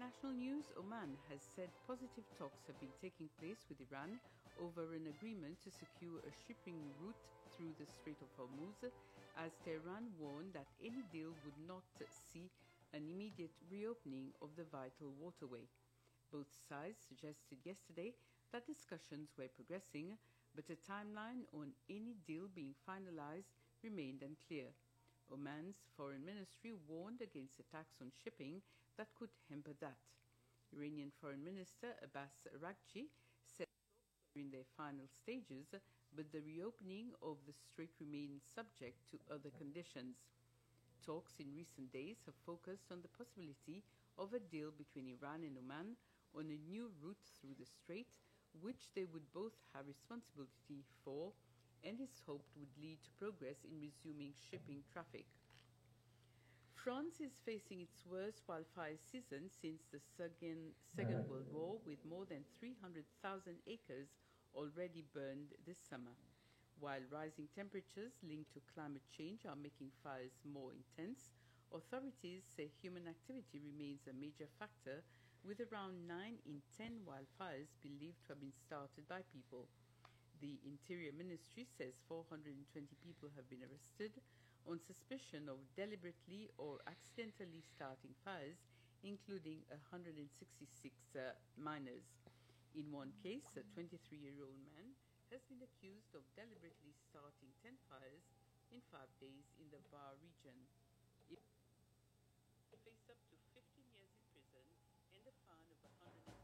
international news, Oman has said positive talks have been taking place with Iran over an agreement to secure a shipping route through the Strait of Hormuz, as Tehran warned that any deal would not see an immediate reopening of the vital waterway. Both sides suggested yesterday that discussions were progressing, but a timeline on any deal being finalized remained unclear. Oman's foreign ministry warned against attacks on shipping that could hamper that. Iranian Foreign Minister Abbas Araghchi said talks were in their final stages, but the reopening of the strait remains subject to other conditions. Talks in recent days have focused on the possibility of a deal between Iran and Oman on a new route through the strait, which they would both have responsibility for, and is hoped would lead to progress in resuming shipping traffic. France is facing its worst wildfire season since the Second World War, with more than 300,000 acres already burned this summer. While rising temperatures linked to climate change are making fires more intense, authorities say human activity remains a major factor, with around 9 in 10 wildfires believed to have been started by people. The Interior Ministry says 420 people have been arrested on suspicion of deliberately or accidentally starting fires, including 166 minors. In one case, a 23-year-old man has been accused of deliberately starting 10 fires in 5 days in the Var region. It faced up to